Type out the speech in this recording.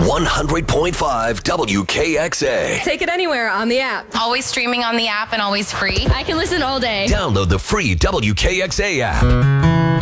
100.5 WKXA. Take it anywhere on the app. Always streaming on the app and always free. I can listen all day. Download the free WKXA app.